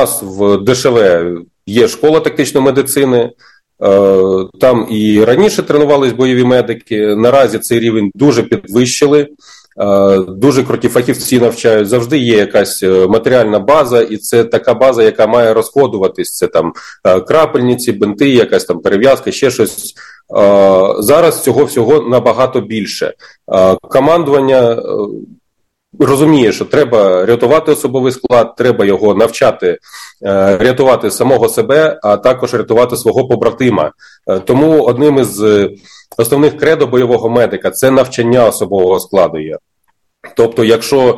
нас в ДШВ є школа тактичної медицини, там і раніше тренувались бойові медики, наразі цей рівень дуже підвищили, дуже круті фахівці навчають, завжди є якась матеріальна база, і це така база, яка має розходуватись, це там крапельниці, бинти, якась там перев'язка, ще щось. Зараз цього всього набагато більше. Командування розуміє, що треба рятувати особовий склад, треба його навчати рятувати самого себе, а також рятувати свого побратима. Тому одним із основних кредо бойового медика – це навчання особового складу є. Тобто, якщо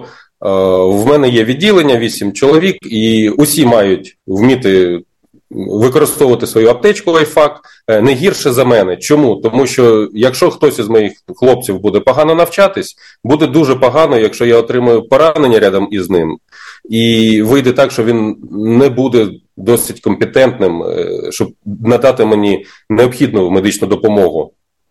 в мене є відділення, 8 чоловік, і усі мають вміти використовувати свою аптечку лайфхак не гірше за мене. Чому? Тому що якщо хтось із моїх хлопців буде погано навчатись, буде дуже погано, якщо я отримую поранення рядом із ним. І вийде так, що він не буде досить компетентним, щоб надати мені необхідну медичну допомогу.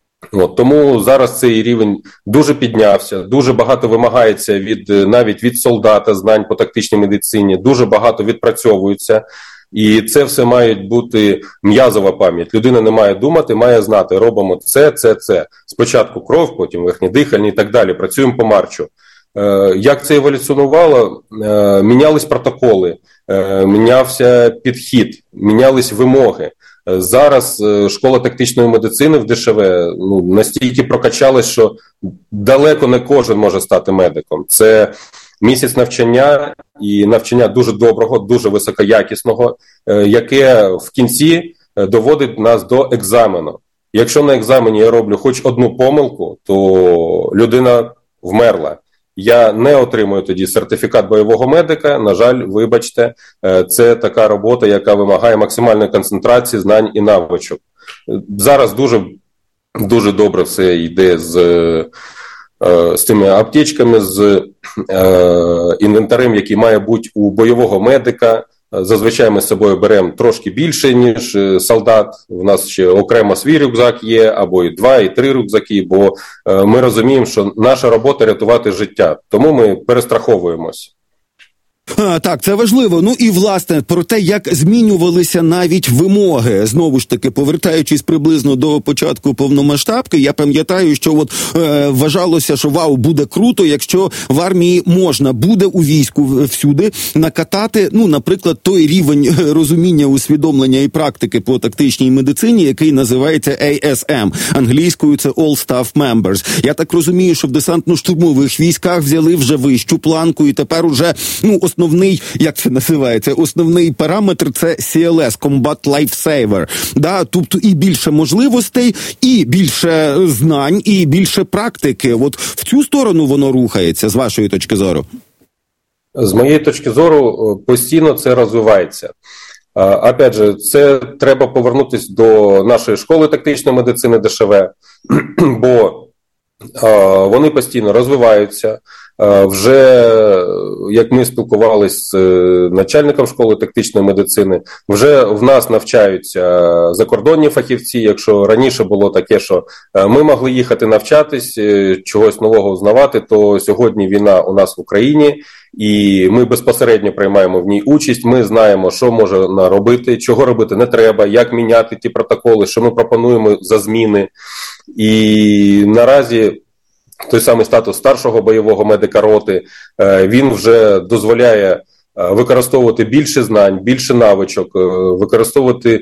Тому зараз цей рівень дуже піднявся, дуже багато вимагається навіть від солдата знань по тактичній медицині, дуже багато відпрацьовується. І це все має бути м'язова пам'ять. Людина не має думати, має знати, робимо це. Спочатку кров, потім верхнє дихальні і так далі, працюємо по марчу. Як це еволюціонувало? Мінялись протоколи, мінявся підхід, мінялись вимоги. Зараз школа тактичної медицини в ДШВ настільки прокачалась, що далеко не кожен може стати медиком. Це місяць навчання, і навчання дуже доброго, дуже високоякісного, яке в кінці доводить нас до екзамену. Якщо на екзамені я роблю хоч одну помилку, то людина вмерла. Я не отримую тоді сертифікат бойового медика, на жаль, вибачте, це така робота, яка вимагає максимальної концентрації, знань і навичок. Зараз дуже добре все йде з цими аптечками, з інвентарем, який має бути у бойового медика. Зазвичай ми з собою беремо трошки більше, ніж солдат. У нас ще окремо свій рюкзак є, або і 2, і 3 рюкзаки, бо ми розуміємо, що наша робота – рятувати життя. Тому ми перестраховуємось. Так, це важливо. І, власне, про те, як змінювалися навіть вимоги. Знову ж таки, повертаючись приблизно до початку повномасштабки, я пам'ятаю, що вважалося, що вау, буде круто, якщо в армії можна буде у війську всюди накатати, наприклад, той рівень розуміння, усвідомлення і практики по тактичній медицині, який називається ASM. Англійською це All Staff Members. Я так розумію, що в десантно-штурмових військах взяли вже вищу планку, і тепер уже, основний, як це називається, основний параметр – це CLS, Combat Lifesaver. Тобто і більше можливостей, і більше знань, і більше практики. В цю сторону воно рухається, з вашої точки зору? З моєї точки зору, постійно це розвивається. Опять же, це треба повернутися до нашої школи тактичної медицини ДШВ, бо вони постійно розвиваються. Вже, як ми спілкувалися з начальником школи тактичної медицини, вже в нас навчаються закордонні фахівці. Якщо раніше було таке, що ми могли їхати навчатись, чогось нового узнавати, то сьогодні війна у нас в Україні, і ми безпосередньо приймаємо в ній участь, ми знаємо, що можна робити, чого робити не треба, як міняти ті протоколи, що ми пропонуємо за зміни. І наразі той самий статус старшого бойового медика роти, він вже дозволяє використовувати більше знань, більше навичок, використовувати,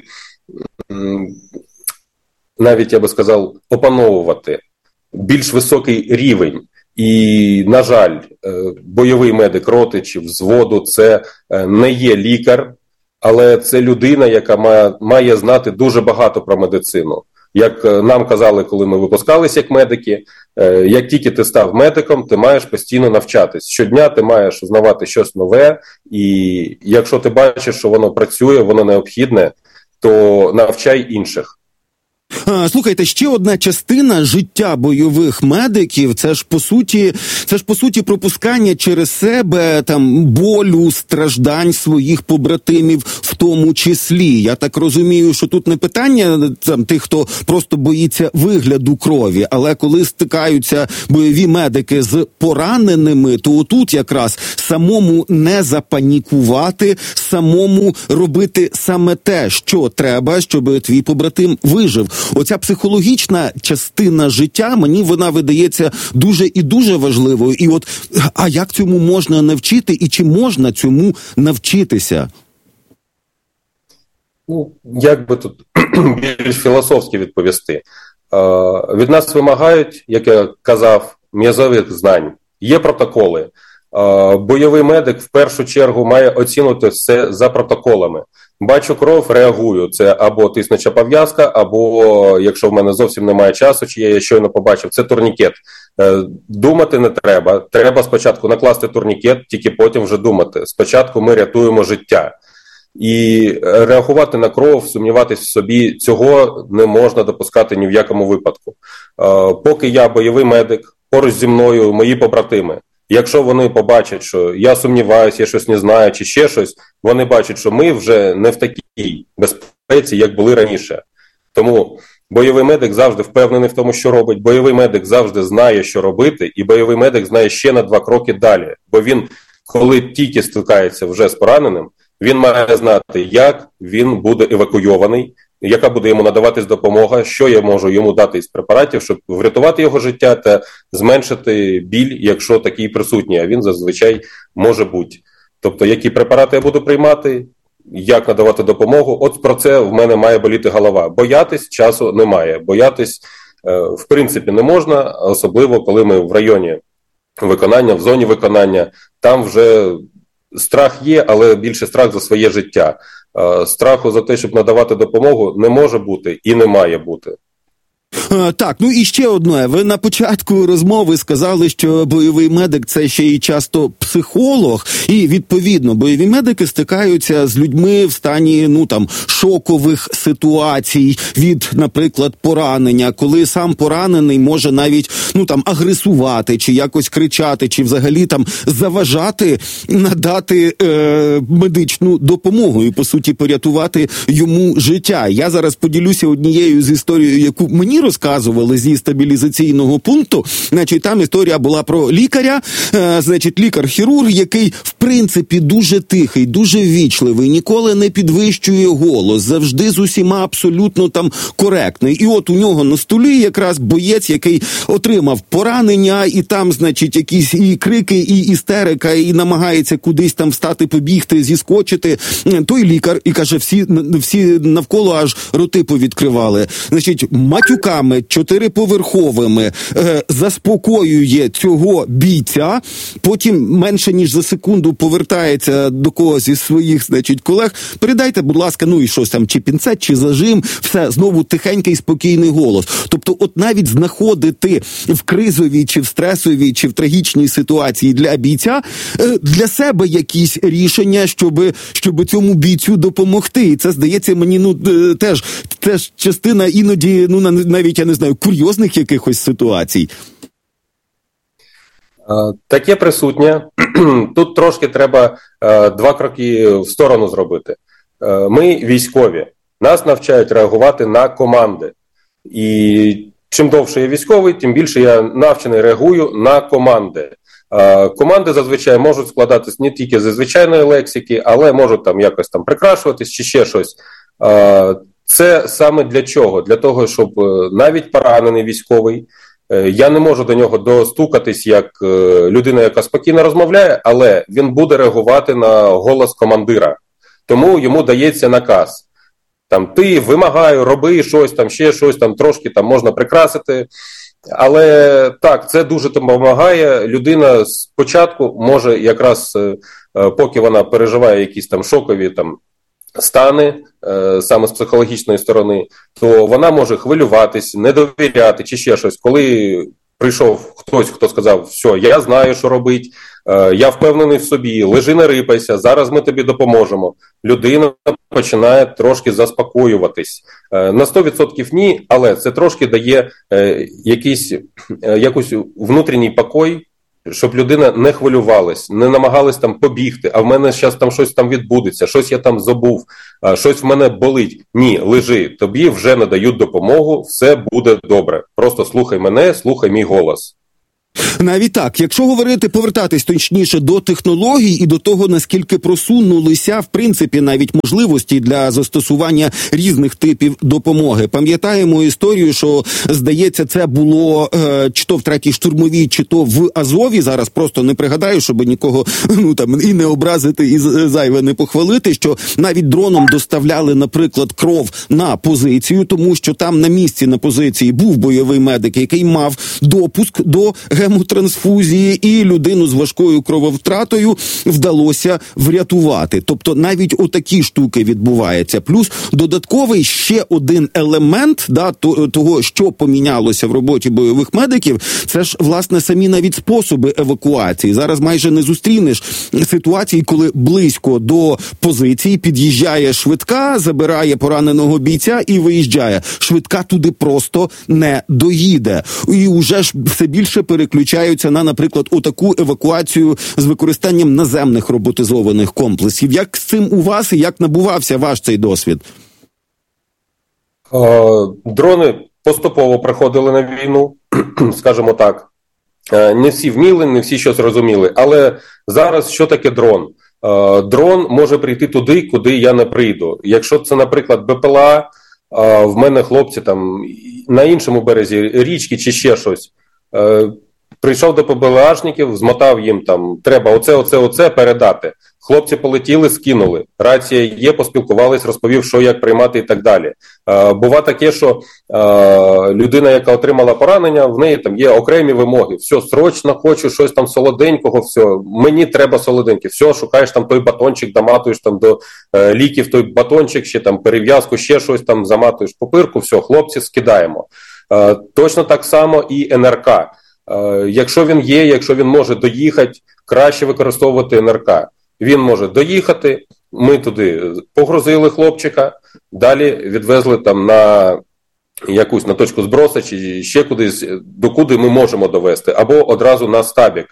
навіть, я би сказав, опановувати більш високий рівень. І, на жаль, бойовий медик роти чи взводу – це не є лікар, але це людина, яка має знати дуже багато про медицину. Як нам казали, коли ми випускалися як медики, як тільки ти став медиком, ти маєш постійно навчатись. Щодня ти маєш узнавати щось нове, і якщо ти бачиш, що воно працює, воно необхідне, то навчай інших. Слухайте, ще одна частина життя бойових медиків, це ж по суті пропускання через себе там болю, страждань своїх побратимів в тому числі. Я так розумію, що тут не питання там тих, хто просто боїться вигляду крові, але коли стикаються бойові медики з пораненими, то отут якраз самому не запанікувати, самому робити саме те, що треба, щоб твій побратим вижив. Оця психологічна частина життя, мені вона видається дуже і дуже важливою. І от, а як цьому можна навчити і чи можна цьому навчитися? Ну, як би тут більш філософськи відповісти. Від нас вимагають, як я казав, м'язових знань. Є протоколи. Бойовий медик в першу чергу має оцінити все за протоколами. Бачу кров, реагую. Це або тиснуча пов'язка, або, якщо в мене зовсім немає часу, чи я щойно побачив, це турнікет. Думати не треба. Треба спочатку накласти турнікет, тільки потім вже думати. Спочатку ми рятуємо життя. І реагувати на кров, сумніватись в собі, цього не можна допускати ні в якому випадку. Поки я бойовий медик, поруч зі мною мої побратими. Якщо вони побачать, що я сумніваюся, я щось не знаю, чи ще щось, вони бачать, що ми вже не в такій безпеці, як були раніше. Тому бойовий медик завжди впевнений в тому, що робить, бойовий медик завжди знає, що робити, і бойовий медик знає ще на 2 кроки далі. Бо він, коли тільки стикається вже з пораненим, він має знати, як він буде евакуйований, яка буде йому надаватись допомога, що я можу йому дати із препаратів, щоб врятувати його життя та зменшити біль, якщо такий присутній, а він зазвичай може бути. Тобто, які препарати я буду приймати, як надавати допомогу, от про це в мене має боліти голова. Боятись часу немає, боятись в принципі не можна, особливо коли ми в районі виконання, в зоні виконання, там вже страх є, але більше страх за своє життя. Страху за те, щоб надавати допомогу, не може бути і не має бути. Так, ну і ще одне. Ви на початку розмови сказали, що бойовий медик – це ще й часто психолог. І, відповідно, бойові медики стикаються з людьми в стані, шокових ситуацій від, наприклад, поранення, коли сам поранений може навіть, агресувати, чи якось кричати, чи взагалі заважати надати медичну допомогу і, по суті, порятувати йому життя. Я зараз поділюся однією з історією, яку мені розказували зі стабілізаційного пункту. Там історія була про лікаря, лікар-хірург, який, в принципі, дуже тихий, дуже ввічливий, ніколи не підвищує голос, завжди з усіма абсолютно коректний. І от у нього на столі якраз боєць, який отримав поранення, і там, якісь і крики, і істерика, і намагається кудись встати, побігти, зіскочити. Той лікар, і каже, всі навколо аж роти повідкривали. Матюками 4-поверховими заспокоює цього бійця, потім менше ніж за секунду повертається до когось із своїх, колег. Передайте, будь ласка, і щось чи пінцет, чи зажим, все, знову тихенький, спокійний голос. Тобто, от навіть знаходити в кризовій, чи в стресовій, чи в трагічній ситуації для бійця, для себе якісь рішення, щоб цьому бійцю допомогти. І це, здається, мені, теж частина іноді, навіть, я не знаю, курйозних якихось ситуацій. Таке присутнє. Тут трошки треба 2 кроки в сторону зробити. Ми військові. Нас навчають реагувати на команди. І чим довше я військовий, тим більше я навчений реагую на команди. Команди зазвичай можуть складатись не тільки зі звичайної лексики, але можуть якось прикрашуватись чи ще щось. Це саме для чого? Для того, щоб навіть поранений військовий, я не можу до нього достукатись як людина, яка спокійно розмовляє, але він буде реагувати на голос командира. Тому йому дається наказ. Ти вимагаю, роби щось, ще щось, трошки можна прикрасити. Але так, це дуже допомагає. Людина спочатку може якраз, поки вона переживає якісь шокові стани, саме з психологічної сторони, то вона може хвилюватись, не довіряти чи ще щось. Коли прийшов хтось, хто сказав, все, я знаю, що робити, я впевнений в собі, лежи, не рипайся, зараз ми тобі допоможемо. Людина починає трошки заспокоюватись. На 100% ні, але це трошки дає якийсь внутрішній покой, щоб людина не хвилювалась, не намагалась там побігти, а в мене зараз там щось там відбудеться, щось я там забув, щось в мене болить. Ні, лежи, тобі вже надають допомогу, все буде добре. Просто слухай мене, слухай мій голос. Навіть так, якщо повертатись точніше до технологій і до того, наскільки просунулися, в принципі, навіть можливості для застосування різних типів допомоги. Пам'ятаємо історію, що, здається, це було чи то в 3-й штурмовій, чи то в Азові, зараз просто не пригадаю, щоб нікого і не образити, і зайве не похвалити, що навіть дроном доставляли, наприклад, кров на позицію, тому що там на місці на позиції був бойовий медик, який мав допуск до гемотрансфузії, і людину з важкою крововтратою вдалося врятувати. Тобто навіть отакі штуки відбуваються. Плюс додатковий ще один елемент того, що помінялося в роботі бойових медиків, це ж, власне, самі навіть способи евакуації. Зараз майже не зустрінеш ситуації, коли близько до позиції під'їжджає швидка, забирає пораненого бійця і виїжджає. Швидка туди просто не доїде. І уже ж все більше переключаються на, наприклад, отаку евакуацію з використанням наземних роботизованих комплексів. Як з цим у вас і як набувався ваш цей досвід? Дрони поступово приходили на війну, скажімо так. Не всі вміли, не всі щось розуміли. Але зараз що таке дрон? Дрон може прийти туди, куди я не прийду. Якщо це, наприклад, БПЛА, в мене хлопці там на іншому березі річки чи ще щось, прийшов до ПБЛАшників, змотав їм там, треба оце передати. Хлопці полетіли, скинули. Рація є, поспілкувались, розповів, що як приймати і так далі. Бува таке, що людина, яка отримала поранення, в неї там є окремі вимоги. Все, срочно хочу щось там солоденького, все, мені треба солоденьке. Все, шукаєш там той батончик, доматуєш там до ліків той батончик, ще там перев'язку, ще щось там заматуєш пупирку, все, хлопці, скидаємо. Точно так само і НРК. Якщо він є, якщо він може доїхати, краще використовувати НРК. Він може доїхати, ми туди погрузили хлопчика, далі відвезли там на якусь на точку збросу чи ще кудись, докуди ми можемо довести, або одразу на стабік.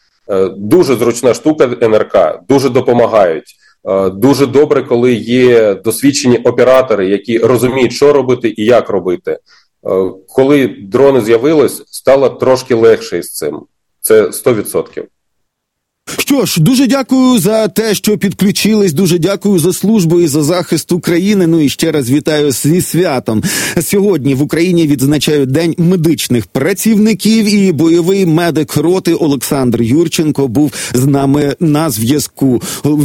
Дуже зручна штука НРК, дуже допомагають. Дуже добре, коли є досвідчені оператори, які розуміють, що робити і як робити. Коли дрони з'явились, стало трошки легше із цим. Це 100%. Що ж, дуже дякую за те, що підключились, дуже дякую за службу і за захист України. Ну і ще раз вітаю зі святом. Сьогодні в Україні відзначають День медичних працівників, і бойовий медик роти Олександр Юрченко був з нами на зв'язку.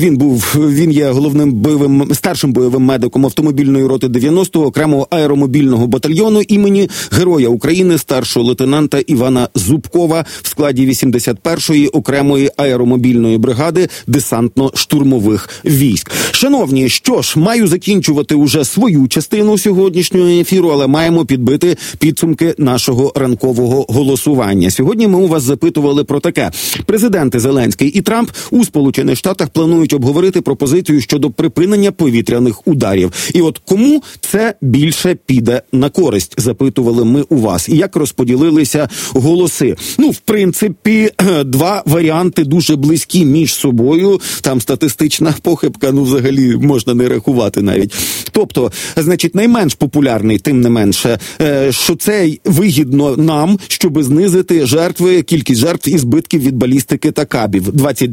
Він є старшим бойовим медиком автомобільної роти 90-го окремого аеромобільного батальйону імені Героя України старшого лейтенанта Івана Зубкова в складі 81-ї окремої аеромобільної бригади десантно-штурмових військ. Шановні, що ж, маю закінчувати уже свою частину сьогоднішнього ефіру, але маємо підбити підсумки нашого ранкового голосування. Сьогодні ми у вас запитували про таке. Президенти Зеленський і Трамп у Сполучених Штатах планують обговорити пропозицію щодо припинення повітряних ударів. І от кому це більше піде на користь, запитували ми у вас. І як розподілилися голоси? В принципі, два варіанти дуже близькі між собою, там статистична похибка, взагалі можна не рахувати навіть. Тобто, значить, найменш популярний, тим не менше, що це вигідно нам, щоб знизити кількість жертв і збитків від балістики та кабів.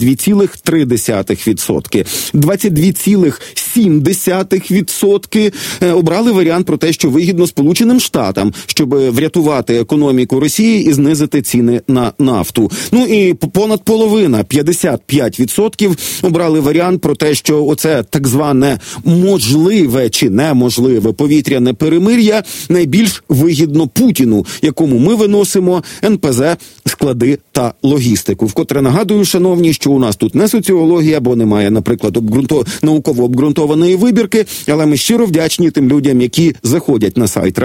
22,3%. 22,7% обрали варіант про те, що вигідно Сполученим Штатам, щоб врятувати економіку Росії і знизити ціни на нафту. І понад половина, 55% обрали варіант про те, що оце так зване можливе чи неможливе повітряне перемир'я найбільш вигідно Путіну, якому ми виносимо НПЗ, склади та логістику. Вкотре нагадую, шановні, що у нас тут не соціологія, бо немає, наприклад, науково обґрунтованої вибірки, але ми щиро вдячні тим людям, які заходять на сайт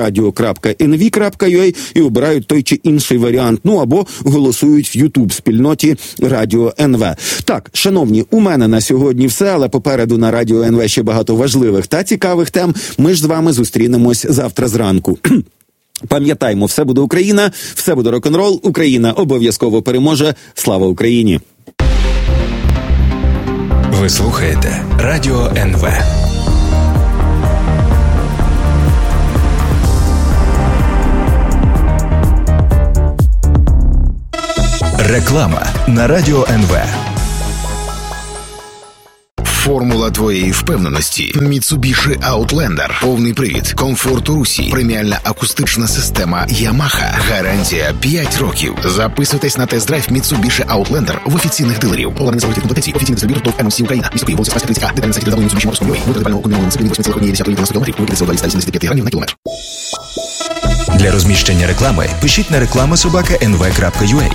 radio.nv.ua і обирають той чи інший варіант, або голосують в YouTube-спільноті Радіо НВ. Так, шановні, у мене на сьогодні все, але попереду на Радіо НВ ще багато важливих та цікавих тем. Ми ж з вами зустрінемось завтра зранку. Пам'ятаймо, все буде Україна, все буде рок-н-рол, Україна обов'язково переможе. Слава Україні! Ви слухаєте Радіо НВ. Реклама на Радіо НВ. Формула твоєї впевненості. Mitsubishi Outlander. Повний привід. Комфорт у русі. Преміальна акустична система Yamaha. Гарантія 5 років. Записуйтесь на тест-драйв Mitsubishi Outlander в офіційних дилерів. Офіційний дистриб'ютор комплектації. Офіційний дистриб'ютор ТОВ МС Україна. Місто Київ, вулиця Спаська 30А. Детальний сайт www.mitsubishi.com.ua. Витрати пального кумулованого цикл 8,1 кілометрів. Викиди СО 285 грамів на кілометр. Для розміщення реклами пишіть на reklama@nv.ua.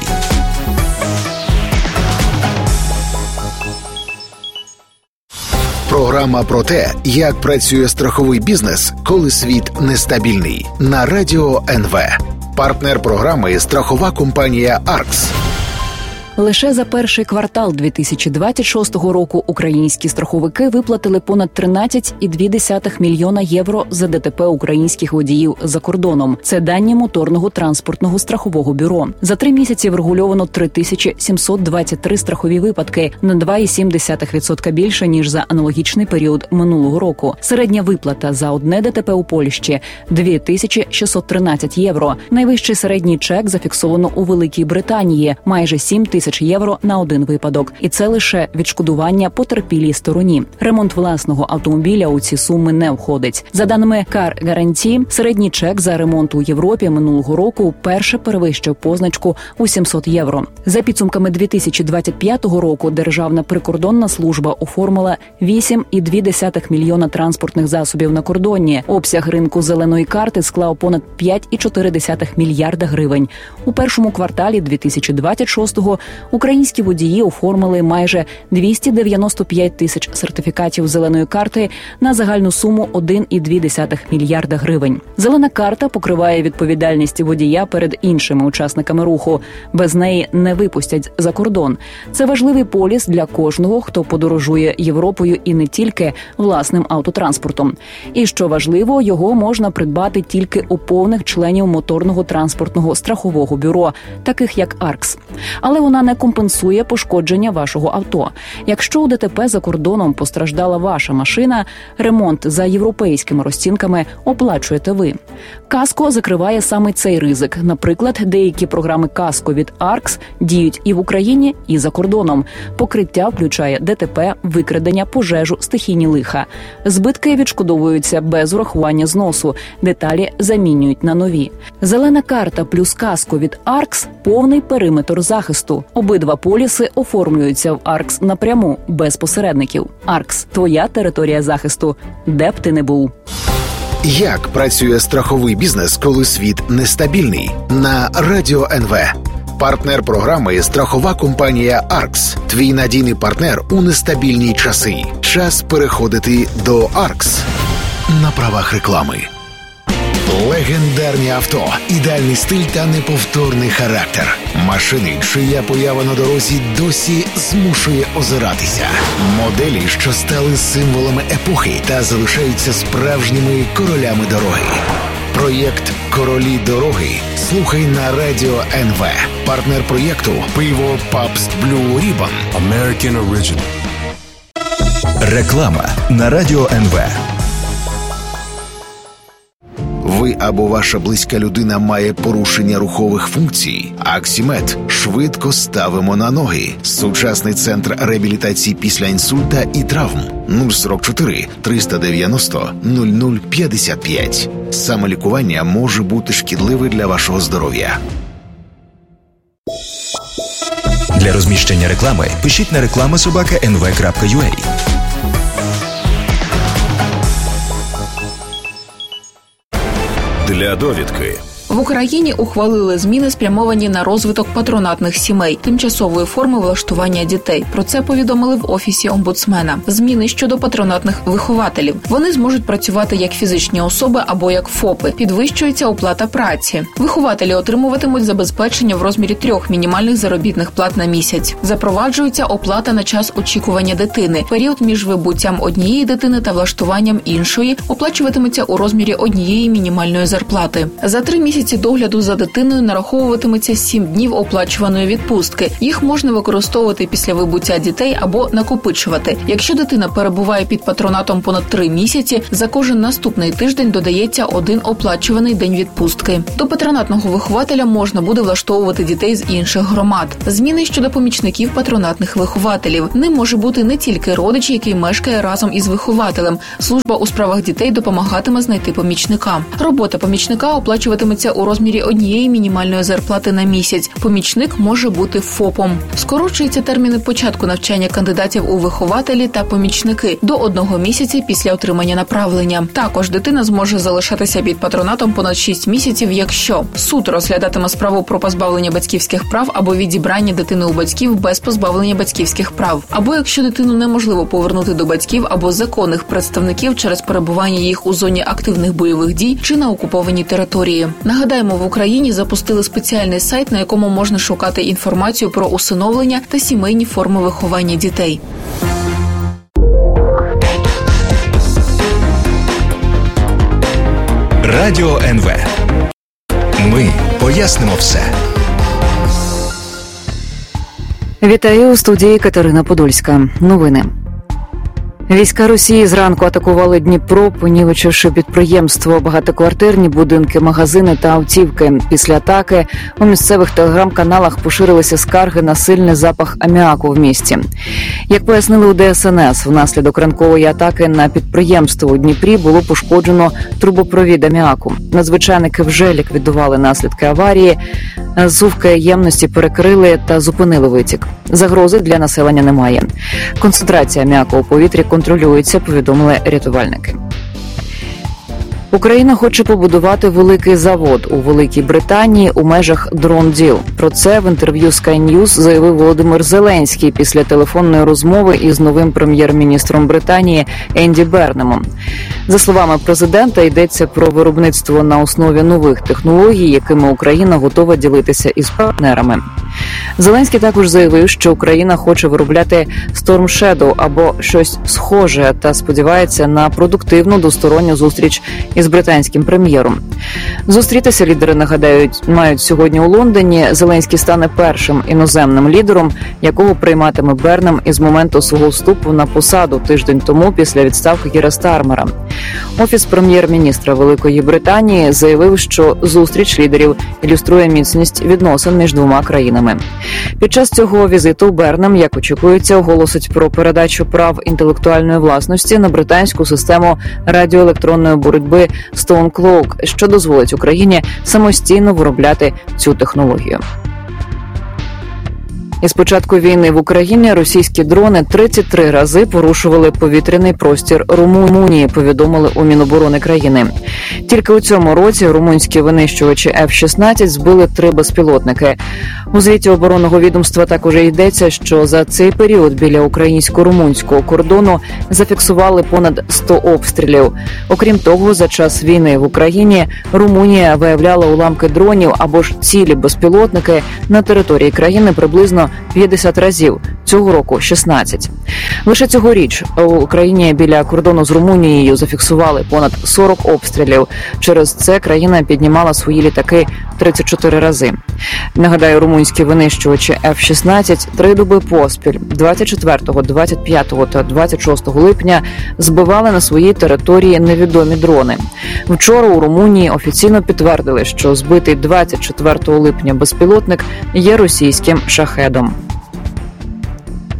Програма про те, як працює страховий бізнес, коли світ нестабільний. На Радіо НВ. Партнер програми – страхова компанія «Аркс». Лише за перший квартал 2026 року українські страховики виплатили понад 13,2 мільйона євро за ДТП українських водіїв за кордоном. Це дані Моторного транспортного страхового бюро. За 3 місяці врегульовано 3723 страхові випадки, на 2,7% більше, ніж за аналогічний період минулого року. Середня виплата за одне ДТП у Польщі – 2613 євро. Найвищий середній чек зафіксовано у Великій Британії – майже 7 тисяч євро на один випадок. І це лише відшкодування потерпілій стороні. Ремонт власного автомобіля у ці суми не входить. За даними Car Guarantee, середній чек за ремонт у Європі минулого року вперше перевищив позначку у 700 євро. За підсумками 2025 року Державна прикордонна служба оформила 8,2 мільйона транспортних засобів на кордоні. Обсяг ринку зеленої карти склав понад 5,4 мільярда гривень. У першому кварталі 2026-го українські водії оформили майже 295 тисяч сертифікатів зеленої карти на загальну суму 1,2 мільярда гривень. Зелена карта покриває відповідальність водія перед іншими учасниками руху. Без неї не випустять за кордон. Це важливий поліс для кожного, хто подорожує Європою і не тільки власним автотранспортом. І що важливо, його можна придбати тільки у повних членів Моторного транспортного страхового бюро, таких як «Аркс». Але вона не компенсує пошкодження вашого авто. Якщо у ДТП за кордоном постраждала ваша машина, ремонт за європейськими розцінками оплачуєте ви. Каско закриває саме цей ризик. Наприклад, деякі програми Каско від «Аркс» діють і в Україні, і за кордоном. Покриття включає ДТП, викрадення, пожежу, стихійні лиха. Збитки відшкодовуються без урахування зносу. Деталі замінюють на нові. Зелена карта плюс Каско від «Аркс» – повний периметр захисту. Обидва поліси оформлюються в «Аркс» напряму, без посередників. «Аркс» – твоя територія захисту, де б ти не був. Як працює страховий бізнес, коли світ нестабільний? На Радіо НВ. Партнер програми – страхова компанія «Аркс». Твій надійний партнер у нестабільні часи. Час переходити до «Аркс». На правах реклами. Легендарні авто, ідеальний стиль та неповторний характер. Машини, чия поява на дорозі досі змушує озиратися. Моделі, що стали символами епохи та залишаються справжніми королями дороги. Проєкт «Королі дороги» слухай на Радіо НВ. Партнер проєкту – пиво Pabst Blue Ribbon. American Original. Реклама на Радіо НВ. Ви або ваша близька людина має порушення рухових функцій? Аксімед. Швидко ставимо на ноги. Сучасний центр реабілітації після інсульта і травм. 044 390 0055. Самолікування може бути шкідливе для вашого здоров'я. Для розміщення реклами пишіть на reklama@nv.ua. Для довідки В Україні ухвалили зміни, спрямовані на розвиток патронатних сімей, тимчасової форми влаштування дітей. Про це повідомили в Офісі омбудсмена. Зміни щодо патронатних вихователів. Вони зможуть працювати як фізичні особи або як ФОПи. Підвищується оплата праці. Вихователі отримуватимуть забезпечення в розмірі 3 мінімальних заробітних плат на місяць. Запроваджується оплата на час очікування дитини. Період між вибуттям однієї дитини та влаштуванням іншої оплачуватиметься у розмірі 1 мінімальної зарплати. За 3 місяці догляду за дитиною нараховуватиметься 7 днів оплачуваної відпустки. Їх можна використовувати після вибуття дітей або накопичувати. Якщо дитина перебуває під патронатом понад 3 місяці, за кожен наступний тиждень додається 1 оплачуваний день відпустки. До патронатного вихователя можна буде влаштовувати дітей з інших громад. Зміни щодо помічників патронатних вихователів. Ним може бути не тільки родич, який мешкає разом із вихователем. Служба у справах дітей допомагатиме знайти помічника. Робота помічника оплачуватиметься у розмірі 1 мінімальної зарплати на місяць. Помічник може бути ФОПом. Скорочуються терміни початку навчання кандидатів у вихователі та помічники до 1 місяця після отримання направлення. Також дитина зможе залишатися під патронатом понад 6 місяців, якщо суд розглядатиме справу про позбавлення батьківських прав або відібрання дитини у батьків без позбавлення батьківських прав, або якщо дитину неможливо повернути до батьків або законних представників через перебування їх у зоні активних бойових дій чи на окупованій території. Нагадаємо, в Україні запустили спеціальний сайт, на якому можна шукати інформацію про усиновлення та сімейні форми виховання дітей. Радіо НВ. Ми пояснимо все. Вітаю, у студії Катерина Подольська. Новини. Війська Росії зранку атакували Дніпро, понівечивши підприємство, багатоквартирні будинки, магазини та автівки. Після атаки у місцевих телеграм-каналах поширилися скарги на сильний запах аміаку в місті. Як пояснили у ДСНС, внаслідок ранкової атаки на підприємство у Дніпрі було пошкоджено трубопровід аміаку. Надзвичайники вже ліквідували наслідки аварії, зсувки ємності перекрили та зупинили витік. Загрози для населення немає. Концентрація аміаку у повітрі контролюється, повідомили рятувальники. Україна хоче побудувати великий завод у Великій Британії у межах дрон-діл. Про це в інтерв'ю Sky News заявив Володимир Зеленський після телефонної розмови із новим прем'єр-міністром Британії Енді Бернемом. За словами президента, йдеться про виробництво на основі нових технологій, якими Україна готова ділитися із партнерами. Зеленський також заявив, що Україна хоче виробляти Storm Shadow або щось схоже та сподівається на продуктивну двосторонню зустріч із британським прем'єром. Зустрітися лідери, нагадають, мають сьогодні у Лондоні. Зеленський стане першим іноземним лідером, якого прийматиме Бернем із моменту свого вступу на посаду тиждень тому після відставки Кіра Стармера. Офіс прем'єр-міністра Великої Британії заявив, що зустріч лідерів ілюструє міцність відносин між двома країнами. Під час цього візиту Бернем, як очікується, оголосить про передачу прав інтелектуальної власності на британську систему радіоелектронної боротьби StoneCloak, що дозволить Україні самостійно виробляти цю технологію. Із початку війни в Україні російські дрони 33 рази порушували повітряний простір Румунії, повідомили у Міноборони країни. Тільки у цьому році румунські винищувачі F-16 збили 3 безпілотники. У звіті оборонного відомства також йдеться, що за цей період біля українсько-румунського кордону зафіксували понад 100 обстрілів. Окрім того, за час війни в Україні Румунія виявляла уламки дронів або ж цілі безпілотники на території країни приблизно 50 разів. Цього року 16. Лише цьогоріч у Україні біля кордону з Румунією зафіксували понад 40 обстрілів. Через це країна піднімала свої літаки 34 рази. Нагадаю, румунські винищувачі F-16 3 доби поспіль 24, 25 та 26 липня збивали на своїй території невідомі дрони. Вчора у Румунії офіційно підтвердили, що збитий 24 липня безпілотник є російським шахедом.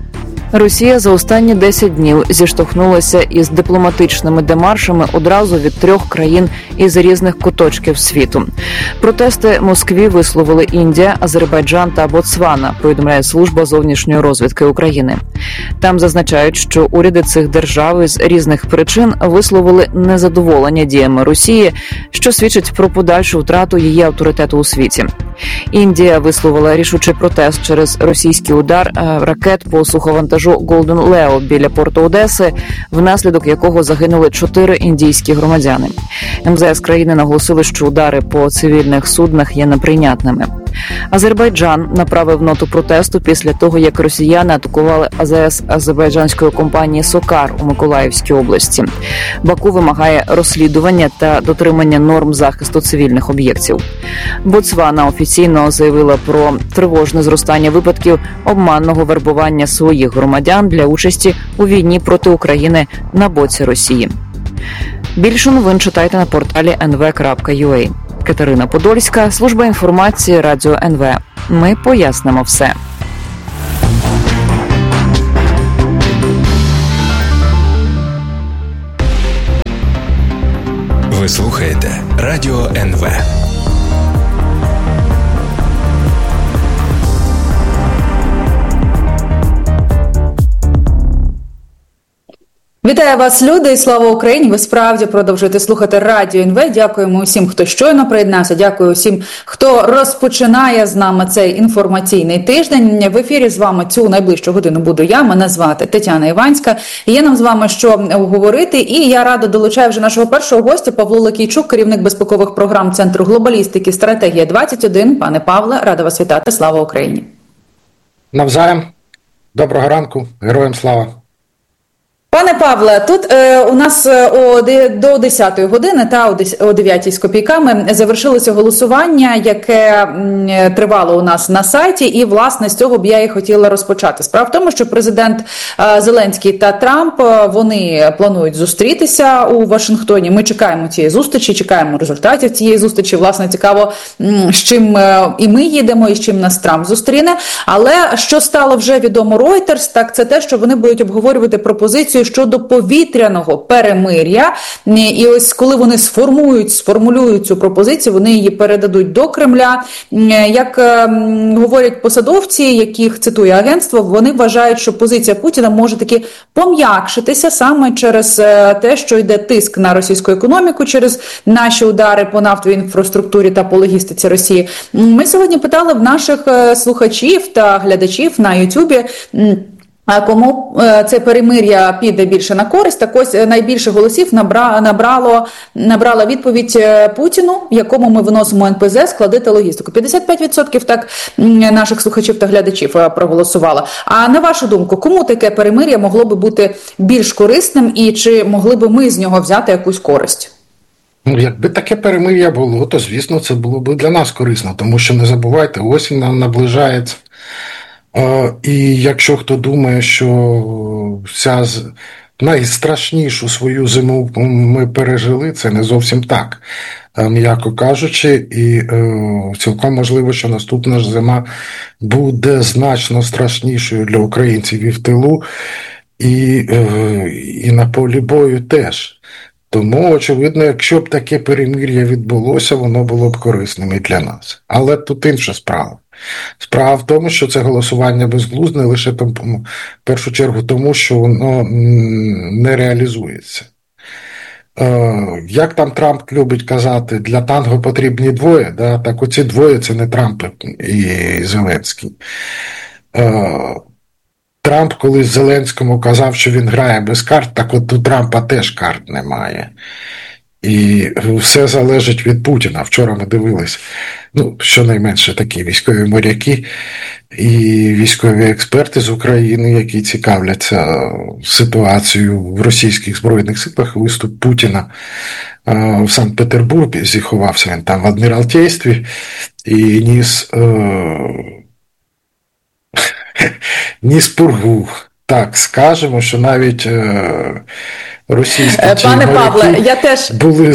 Росія за останні 10 днів зіштовхнулася із дипломатичними демаршами одразу від 3 країн із різних куточків світу. Протести Москві висловили Індія, Азербайджан та Ботсвана, повідомляє служба зовнішньої розвідки України. Там зазначають, що уряди цих держав із різних причин висловили незадоволення діями Росії, що свідчить про подальшу втрату її авторитету у світі. Індія висловила рішучий протест через російський удар ракет по суховантажу Голден Лео біля порту Одеси, внаслідок якого загинули 4 індійські громадяни. МЗС країни наголосили, що удари по цивільних суднах є неприйнятними. Азербайджан направив ноту протесту після того, як росіяни атакували АЗС азербайджанської компанії «Сокар» у Миколаївській області. Баку вимагає розслідування та дотримання норм захисту цивільних об'єктів. Ботсвана офіційно заявила про тривожне зростання випадків обманного вербування своїх громадян для участі у війні проти України на боці Росії. Більше новин читайте на порталі nv.ua. Катерина Подольська, служба інформації Радіо НВ. Ми пояснимо все. Ви слухаєте Радіо НВ. Вітаю вас, люди, і слава Україні! Ви справді продовжуєте слухати Радіо НВ. Дякуємо усім, хто щойно приєднався. Дякую усім, хто розпочинає з нами цей інформаційний тиждень. В ефірі з вами цю найближчу годину буду я. Мене звати Тетяна Іванська. Є нам з вами що говорити. І я радо долучаю вже нашого першого гостя Павло Лакійчук, керівник безпекових програм Центру глобалістики «Стратегія-21». Пане Павле, рада вас вітати. Слава Україні! Навзаєм. Доброго ранку. Героям слава. Пане Павле, тут у нас до 10-ї години та о 9-й з копійками завершилося голосування, яке тривало у нас на сайті, і, власне, з цього б я і хотіла розпочати. Справа в тому, що президент Зеленський та Трамп, вони планують зустрітися у Вашингтоні. Ми чекаємо цієї зустрічі, чекаємо результатів цієї зустрічі. Власне, цікаво, з чим і ми їдемо, і з чим нас Трамп зустріне. Але що стало вже відомо Reuters, так це те, що вони будуть обговорювати пропозицію щодо повітряного перемир'я. І ось коли вони сформулюють цю пропозицію, вони її передадуть до Кремля. Як говорять посадовці, яких цитує агентство, вони вважають, що позиція Путіна може таки пом'якшитися саме через те, що йде тиск на російську економіку, через наші удари по нафтовій інфраструктурі та по логістиці Росії. Ми сьогодні питали в наших слухачів та глядачів на Ютубі, а кому це перемир'я піде більше на користь. Так ось найбільше голосів набрала відповідь Путіну, якому ми виносимо НПЗ складити логістику. 55% так наших слухачів та глядачів проголосувало. А на вашу думку, кому таке перемир'я могло би бути більш корисним, і чи могли би ми з нього взяти якусь користь? Якби таке перемир'я було, то, звісно, це було б для нас корисно, тому що, не забувайте, осінь нам наближається. І якщо хто думає, що найстрашнішу свою зиму ми пережили, це не зовсім так, м'яко кажучи, і цілком можливо, що наступна ж зима буде значно страшнішою для українців і в тилу, і на полі бою теж. Тому, очевидно, якщо б таке перемир'я відбулося, воно було б корисним і для нас. Але тут інша справа. Справа в тому, що це голосування безглузне лише в першу чергу тому, що воно не реалізується. Як там Трамп любить казати, для танго потрібні двоє, да? Так оці двоє – це не Трамп і Зеленський. Трамп колись Зеленському казав, що він грає без карт, так от у Трампа теж карт немає. І все залежить від Путіна. Вчора ми дивились, щонайменше такі військові моряки і військові експерти з України, які цікавляться ситуацією в російських Збройних силах. Виступ Путіна в Санкт-Петербурзі, зіховався він там в Адміралтействі і ніс пургу. Так, скажемо, що навіть російські Пане Павле, я теж були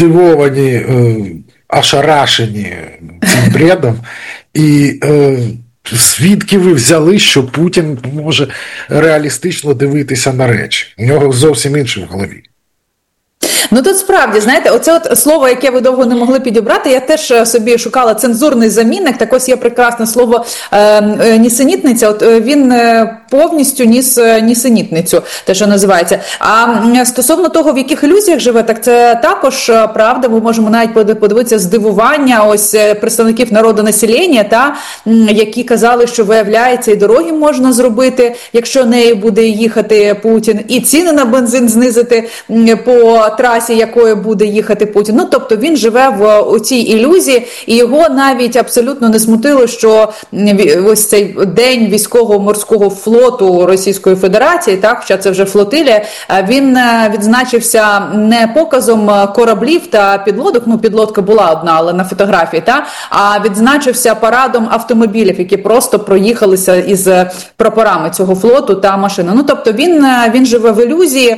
здивовані, ошарашені цим бредом. І звідки ви взяли, що Путін може реалістично дивитися на речі? У нього зовсім інше в голові. Ну тут справді, знаєте, оце от слово, яке ви довго не могли підібрати, я теж собі шукала цензурний замінник, так ось є прекрасне слово нісенітниця, от він повністю ніс нісенітницю, те, що називається. А стосовно того, в яких ілюзіях живе, так це також правда, ми можемо навіть подивитися здивування ось представників народонаселення, та, які казали, що виявляється і дороги можна зробити, якщо нею буде їхати Путін, і ціни на бензин знизити по трасі, якою буде їхати Путін. Ну, тобто він живе в цій ілюзії, і його навіть абсолютно не смутило, що ось цей день військово-морського флоту Російської Федерації, так, хоча це вже флотилія, він відзначився не показом кораблів та підлодок, ну, підлодка була одна, але на фотографії, та, а відзначився парадом автомобілів, які просто проїхалися із прапорами цього флоту та машини. Ну, тобто він живе в ілюзії,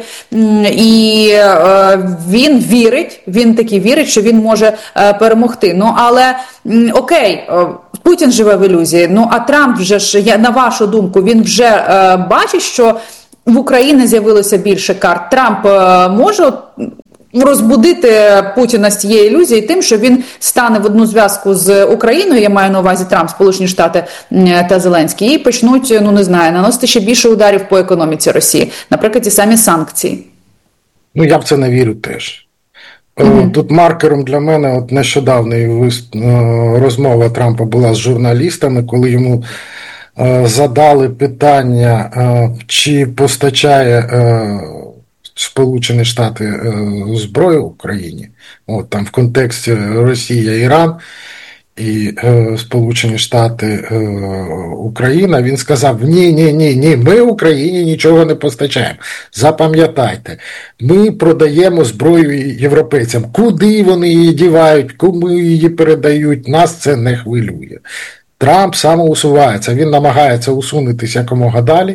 і він вірить, що він може перемогти. Ну, але окей, Путін живе в ілюзії, ну, а Трамп вже ж, на вашу думку, він вже бачить, що в Україні з'явилося більше карт. Трамп може розбудити Путіна з цієї ілюзії тим, що він стане в одну зв'язку з Україною, я маю на увазі Трамп, Сполучені Штати та Зеленський, і почнуть, ну не знаю, наносити ще більше ударів по економіці Росії, наприклад, ті самі санкції. Ну, я в це не вірю теж. Тут маркером для мене от нещодавна розмова Трампа була з журналістами, коли йому задали питання, чи постачає Сполучені Штати зброю Україні, от там в контексті Росія, Іран і Сполучені Штати, Україна, він сказав, ні, ми Україні нічого не постачаємо. Запам'ятайте, ми продаємо зброю європейцям. Куди вони її дівають, кому її передають, нас це не хвилює. Трамп самоусувається, він намагається усунутися якомога далі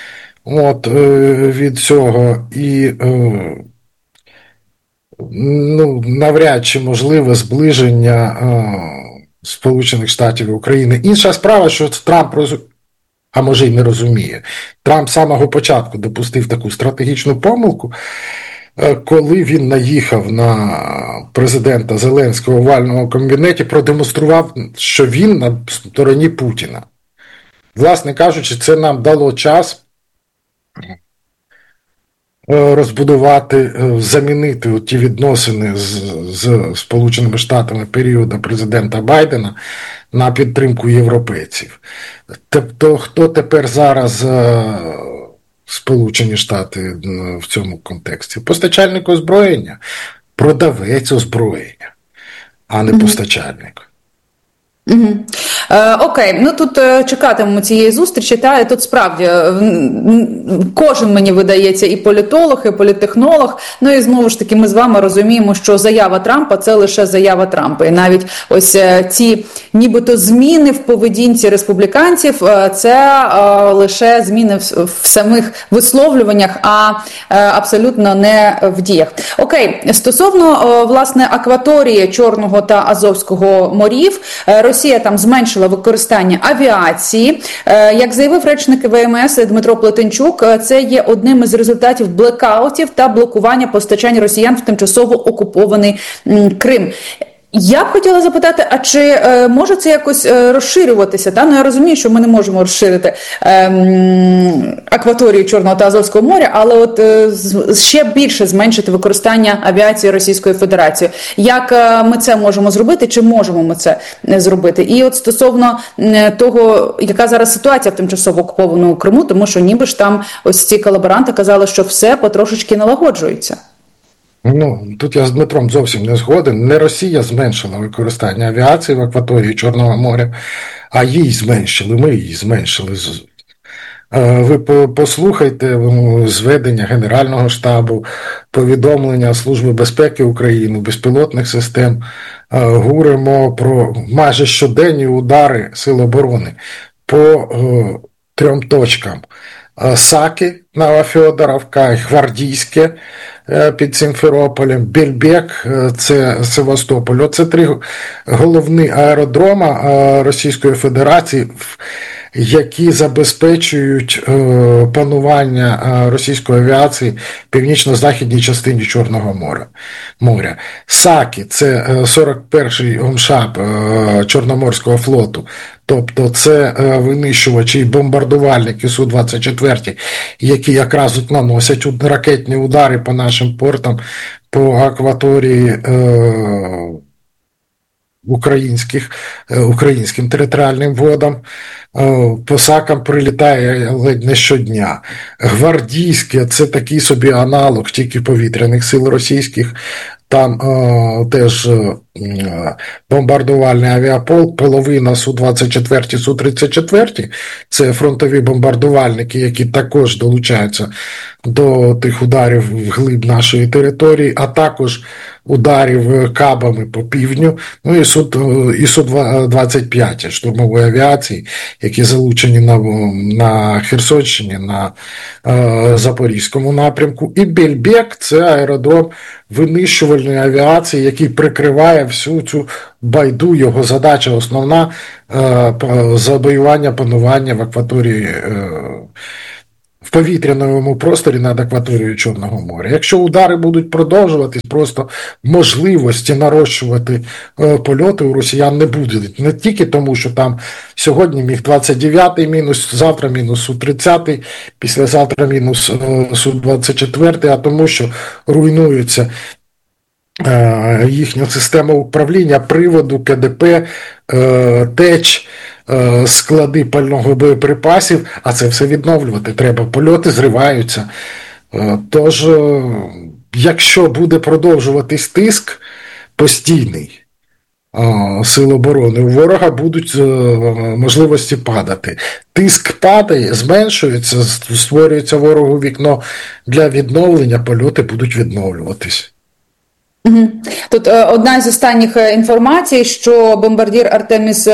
від цього, і ну, навряд чи можливе зближення Сполучених Штатів і України. Інша справа, що Трамп а може й не розуміє. Трамп з самого початку допустив таку стратегічну помилку, коли він наїхав на президента Зеленського в овальному кабінеті, продемонстрував, що він на стороні Путіна. Власне кажучи, це нам дало час розбудувати, замінити ті відносини з Сполученими Штатами періоду президента Байдена на підтримку європейців. Тобто, хто тепер зараз Сполучені Штати в цьому контексті? Постачальник озброєння, продавець озброєння, а не постачальник. Окей, ну тут чекатимемо цієї зустрічі, та і тут справді кожен, мені видається, і політолог, і політтехнолог, ну і знову ж таки ми з вами розуміємо, що заява Трампа – це лише заява Трампа, і навіть ось ці нібито зміни в поведінці республіканців – це лише зміни в самих висловлюваннях, а абсолютно не в діях. Окей, стосовно, власне, акваторії Чорного та Азовського морів, Росія там зменшила використання авіації. Як заявив речник ВМС Дмитро Плетенчук, це є одним із результатів блекаутів та блокування постачань росіян в тимчасово окупований Крим. Я б хотіла запитати, а чи може це якось розширюватися? Та? Ну, я розумію, що ми не можемо розширити акваторію Чорного та Азовського моря, але от ще більше зменшити використання авіації Російської Федерації. Як ми це можемо зробити, чи можемо ми це зробити? І от стосовно того, яка зараз ситуація в тимчасово окупованому Криму, тому що ніби ж там ось ці колаборанти казали, що все потрошечки налагоджується. Ну, тут я з Дмитром зовсім не згоден. Не Росія зменшила використання авіації в акваторії Чорного моря, а її зменшили, ми її зменшили. Ви послухайте зведення Генерального штабу, повідомлення Служби безпеки України, безпілотних систем. Говоримо про майже щоденні удари Сил оборони по 3 точкам Саки, Новофьодоровка, Гвардійське під Сімферополем, Бельбек, це Севастополь. Оце 3 головні аеродроми Російської Федерації, які забезпечують панування російської авіації в північно-західній частині Чорного моря. Саки – це 41-й ОМШАП Чорноморського флоту, тобто це винищувачі і бомбардувальники Су-24, які якраз наносять ракетні удари по нашим портам, по акваторії українським територіальним водам. По Сакам прилітає ледь не щодня. Гвардійське – це такий собі аналог тільки повітряних сил російських. Там теж бомбардувальний авіаполк, половина Су-24, Су-34, це фронтові бомбардувальники, які також долучаються до тих ударів вглиб нашої території, а також ударів кабами по півдню, ну і Су-25 штурмової авіації, які залучені на Херсонщині, на Запорізькому напрямку. І Бельбек – це аеродром винищувальної авіації, який прикриває всю цю байду. Його задача основна – завоювання, панування в акваторії, в повітряному просторі над акваторією Чорного моря. Якщо удари будуть продовжуватись, просто можливості нарощувати польоти у росіян не буде. Не тільки тому, що там сьогодні Міг-29 мінус, завтра мінус Су-30, післязавтра мінус Су-24, а тому, що руйнуються їхня система управління, приводу, КДП, ТЕЧ, склади пального боєприпасів, а це все відновлювати треба. Польоти зриваються. Тож, якщо буде продовжуватись тиск постійний сил оборони, у ворога будуть можливості падати. Тиск падає, зменшується, створюється ворогу вікно для відновлення, польоти будуть відновлюватись. Тут одна з останніх інформацій, що бомбардір Артеміс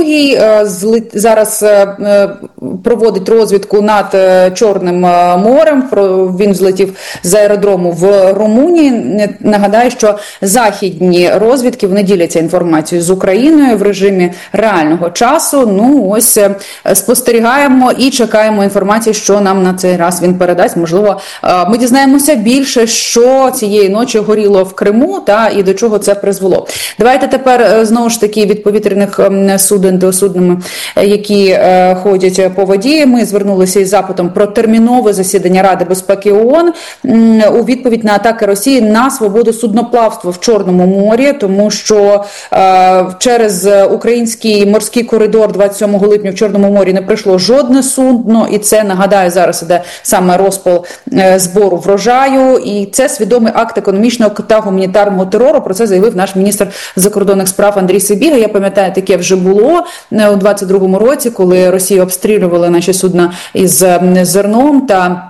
II зараз проводить розвідку над Чорним морем. Він злетів з аеродрому в Румунії. Нагадаю, що західні розвідки вони діляться інформацією з Україною в режимі реального часу. Ну ось спостерігаємо і чекаємо інформації, що нам на цей раз він передасть. Можливо, ми дізнаємося більше, що цієї ночі горіло в Криму, і до чого це призвело. Давайте тепер знову ж таки від повітряних суден до суднами, які ходять по воді. Ми звернулися із запитом про термінове засідання Ради безпеки ООН у відповідь на атаки Росії на свободу судноплавства в Чорному морі, тому що через український морський коридор 27 липня в Чорному морі не прийшло жодне судно, і це, нагадаю, зараз іде саме розпал збору врожаю, і це свідомий акт економічного та гуманітарного терору. Про це заявив наш міністр закордонних справ Андрій Сибіга. Я пам'ятаю, таке вже було у 22-му році, коли Росія обстрілювала наші судна із зерном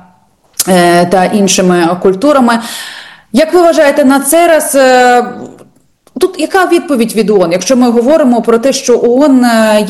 та іншими культурами. Як ви вважаєте, на цей раз тут яка відповідь від ООН, якщо ми говоримо про те, що ООН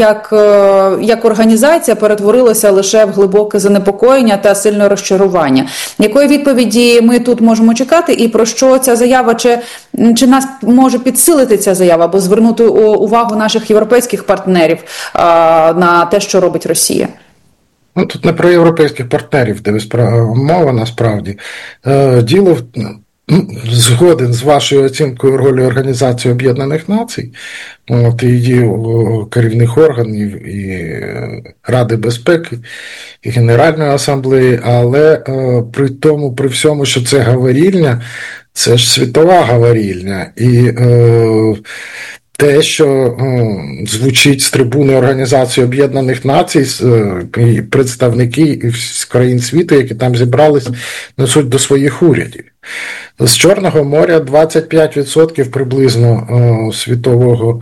як організація перетворилася лише в глибоке занепокоєння та сильне розчарування? Якої відповіді ми тут можемо чекати і про що ця заява, чи нас може підсилити ця заява або звернути увагу наших європейських партнерів на те, що робить Росія? Ну, тут не про європейських партнерів, де мова насправді. Діло згоден з вашою оцінкою ролі Організації Об'єднаних Націй, і її керівних органів, і Ради безпеки, і Генеральної асамблеї, але при всьому, що це говорільня, це ж світова говорільня, і те, що звучить з трибуни Організації Об'єднаних Націй, представники з країн світу, які там зібрались, несуть до своїх урядів. З Чорного моря 25% приблизно світового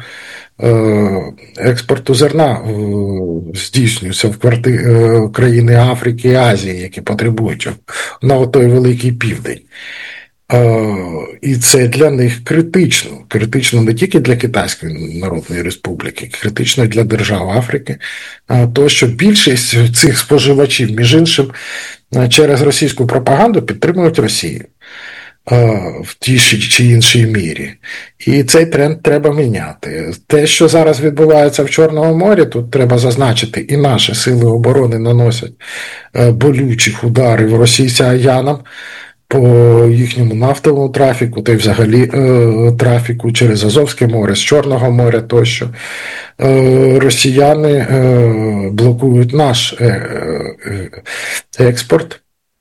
експорту зерна здійснюється в країни Африки і Азії, які потребують на той великий південь. І це для них критично. Критично не тільки для Китайської Народної Республіки, критично і для держав Африки. То, що більшість цих споживачів, між іншим, через російську пропаганду підтримують Росію в тій чи іншій мірі. І цей тренд треба міняти. Те, що зараз відбувається в Чорному морі, тут треба зазначити, і наші сили оборони наносять болючих ударів росіянам по їхньому нафтовому трафіку, та й взагалі трафіку через Азовське море, з Чорного моря тощо. Росіяни блокують наш експорт.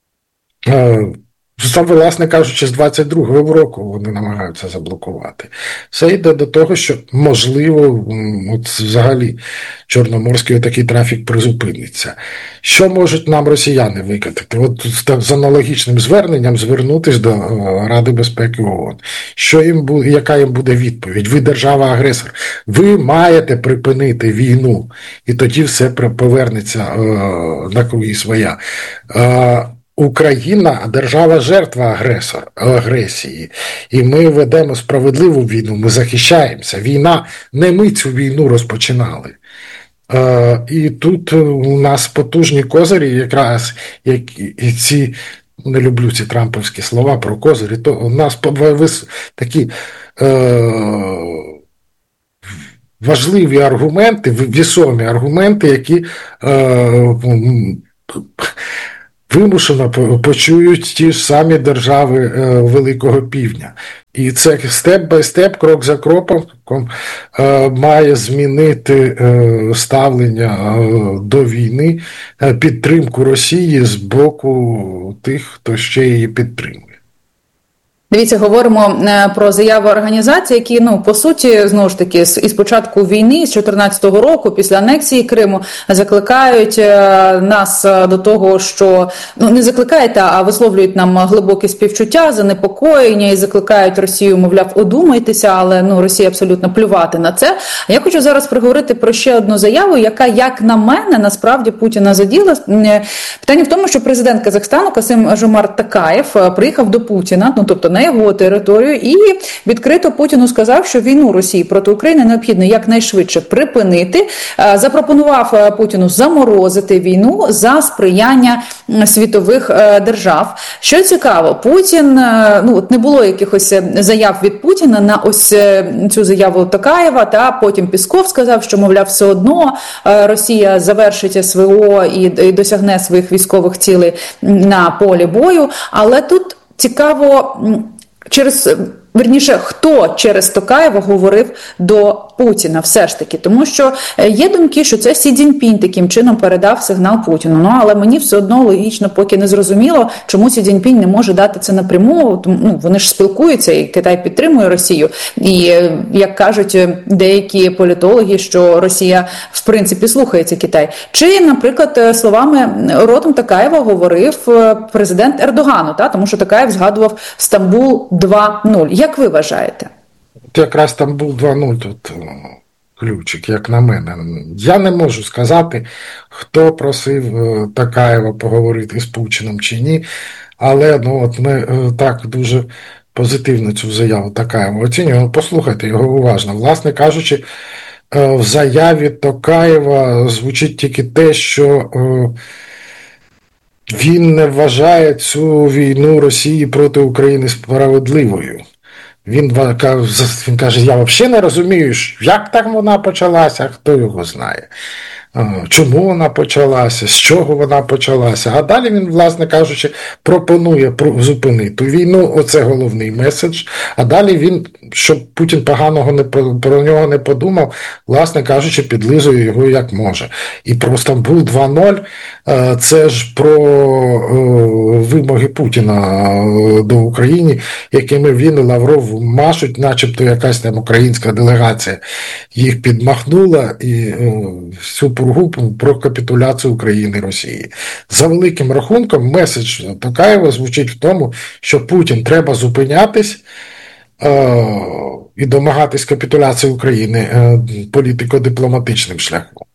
Власне кажучи, з 22-го року вони намагаються заблокувати. Все йде до того, що, можливо, от взагалі чорноморський такий трафік призупиниться. Що можуть нам росіяни викатити? От з аналогічним зверненням звернутися до Ради безпеки ООН. Яка їм буде відповідь? Ви держава-агресор. Ви маєте припинити війну. І тоді все повернеться на круги своя. Україна – держава-жертва агресії, і ми ведемо справедливу війну, ми захищаємося. Війна, не ми цю війну розпочинали. І тут у нас потужні козирі, якраз і ці, не люблю ці трампівські слова про козирі, то у нас такі важливі аргументи, вісомі аргументи, які вимушено почують ті ж самі держави Великого Півдня. І це степ-бай-степ, крок за кроком має змінити ставлення до війни, підтримку Росії з боку тих, хто ще її підтримує. Дивіться, говоримо про заяви організацій, які, по суті, знову ж таки, із початку війни, з 2014 року, після анексії Криму, закликають нас до того, що, не закликають, а висловлюють нам глибоке співчуття, занепокоєння і закликають Росію, мовляв, одумайтеся, але, Росія абсолютно плювати на це. А я хочу зараз проговорити про ще одну заяву, яка, як на мене, насправді Путіна заділа. Питання в тому, що президент Казахстану Касим-Жомарт Токаєв приїхав до Путіна, тобто на його територію, і відкрито Путіну сказав, що війну Росії проти України необхідно якнайшвидше припинити. Запропонував Путіну заморозити війну за сприяння світових держав. Що цікаво, Путін, не було якихось заяв від Путіна на ось цю заяву Токаєва, та потім Пісков сказав, що, мовляв, все одно Росія завершить СВО і досягне своїх військових цілей на полі бою, але тут цікаво, хто через Токаєва говорив до Путіна все ж таки, тому що є думки, що це Сі Цзіньпінь таким чином передав сигнал Путіну, але мені все одно логічно поки не зрозуміло, чому Сі Цзіньпінь не може дати це напряму, вони ж спілкуються, і Китай підтримує Росію, і як кажуть деякі політологи, що Росія в принципі слухається Китай. Чи, наприклад, словами ротом Токаєва говорив президент Ердогану, тому що Токаєв згадував Стамбул 2.0. Як ви вважаєте? Якраз Стамбул 2.0 тут ключик, як на мене. Я не можу сказати, хто просив Токаєва поговорити з Путіним чи ні, але ми так дуже позитивно цю заяву Токаєва оцінюємо. Послухайте його уважно. Власне кажучи, в заяві Токаєва звучить тільки те, що він не вважає цю війну Росії проти України справедливою. Він каже, я взагалі не розумію, як так вона почалася, хто його знає. Чому вона почалася, з чого вона почалася. А далі він, власне кажучи, пропонує зупинити війну, оце головний меседж. А далі він, щоб Путін поганого про нього не подумав, власне кажучи, підлизує його як може. І про Стамбул 2.0 це ж про вимоги Путіна до України, якими він і Лавров машуть, начебто якась там українська делегація їх підмахнула і всю про капітуляцію України і Росії. За великим рахунком, меседж Токаєва звучить в тому, що Путін треба зупинятись і домагатись капітуляції України політико-дипломатичним шляхом.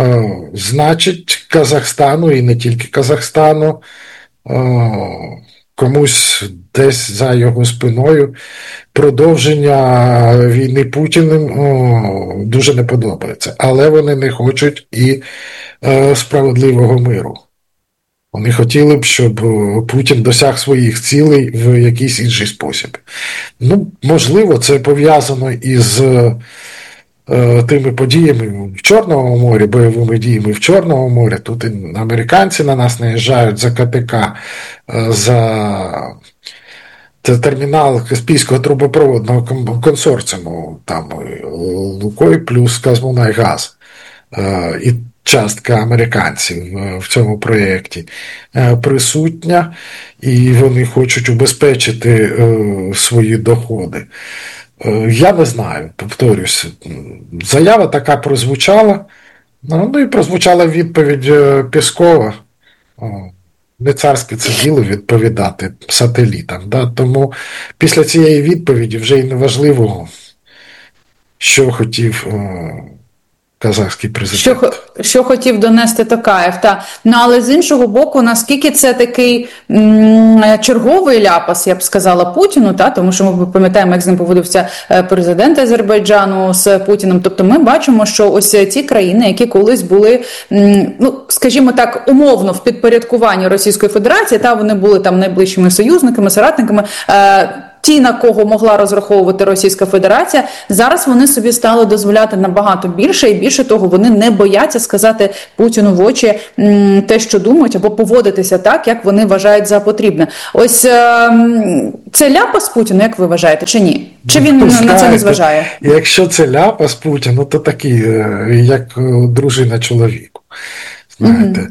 Значить, Казахстану, і не тільки Казахстану, комусь десь за його спиною продовження війни Путіним дуже не подобається. Але вони не хочуть і справедливого миру. Вони хотіли б, щоб Путін досяг своїх цілей в якийсь інший спосіб. Ну, можливо, це пов'язано із тими подіями в Чорному морі, бойовими діями в Чорному морі. Тут і американці на нас наїжджають за КТК, за термінал Каспійського трубопроводного консорціуму, там Лукойл плюс Казмунайгаз. І частка американців в цьому проєкті присутня, і вони хочуть убезпечити свої доходи. Я не знаю, повторюсь, заява така прозвучала, ну і прозвучала відповідь Пєскова. Не царське це діло відповідати сателітам. Да? Тому після цієї відповіді вже й неважливо, що хотів казахський президент. Що хотів донести Токаєв. Ну, але з іншого боку, наскільки це такий черговий ляпас, я б сказала, Путіну, тому що ми пам'ятаємо, як з ним поводився президент Азербайджану з Путіним. Тобто ми бачимо, що ось ці країни, які колись були, ну, скажімо так, умовно в підпорядкуванні Російської Федерації, вони були там найближчими союзниками, соратниками, ті, на кого могла розраховувати Російська Федерація, зараз вони собі стали дозволяти набагато більше, і більше того, вони не бояться сказати Путіну в очі те, що думають, або поводитися так, як вони вважають за потрібне. Ось це ляпас Путіну, як ви вважаєте, чи ні? Чи він на це не зважає? Якщо це ляпас Путіну, то такий, як дружина чоловіку. Знаєте,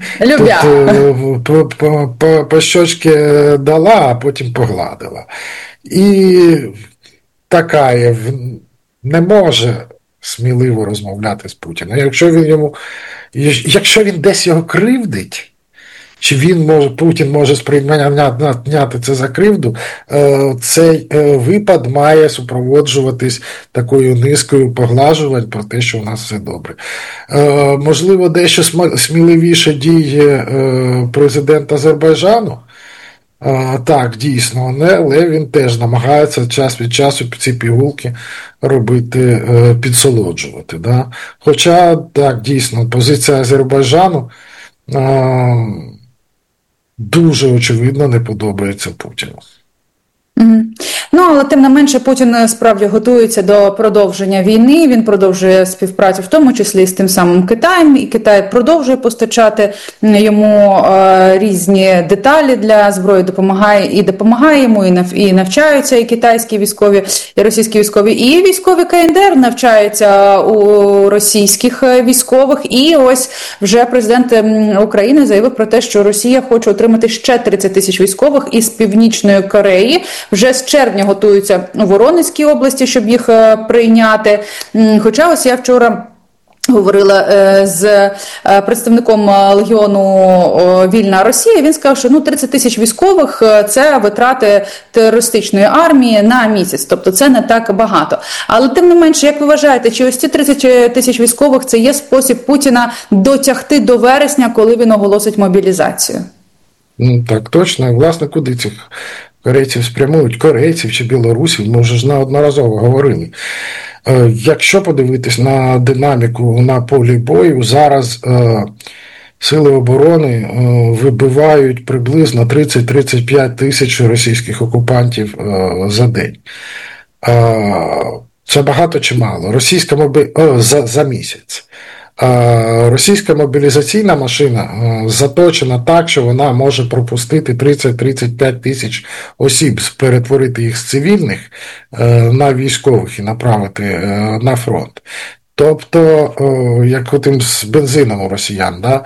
тут по щочки дала, а потім погладила. І Токаєв не може сміливо розмовляти з Путіним. Якщо він десь його кривдить, чи Путін може сприйняти це за кривду, цей випад має супроводжуватись такою низкою поглажувань про те, що у нас все добре. Можливо, дещо сміливіше діє президент Азербайджану. Так, дійсно, але він теж намагається час від часу ці пігулки робити, підсолоджувати. Да? Хоча, так, дійсно, позиція Азербайджану дуже очевидно не подобається Путіну. Ну, але тим не менше Путін справді готується до продовження війни, він продовжує співпрацю в тому числі з тим самим Китаєм, і Китай продовжує постачати йому різні деталі для зброї, допомагає йому, і навчаються і китайські військові, і російські військові, і військові КНДР навчаються у російських військових, і ось вже президент України заявив про те, що Росія хоче отримати ще 30 тисяч військових із Північної Кореї, вже з червня готуються у Воронезькій області, щоб їх прийняти. Хоча ось я вчора говорила з представником Легіону «Вільна Росія», він сказав, що 30 тисяч військових – це витрати терористичної армії на місяць, тобто це не так багато. Але тим не менше, як ви вважаєте, чи ось ці 30 тисяч військових – це є спосіб Путіна дотягти до вересня, коли він оголосить мобілізацію? Так, точно. Власне, куди цих корейців спрямують? Корейців чи білорусів? Ми вже ж неодноразово говорили. Якщо подивитись на динаміку на полі бою, зараз сили оборони вибивають приблизно 30-35 тисяч російських окупантів за день. Це багато чи мало? За місяць. Російська мобілізаційна машина заточена так, що вона може пропустити 30-35 тисяч осіб, перетворити їх з цивільних на військових і направити на фронт. Тобто, як отим з бензином у росіян, да?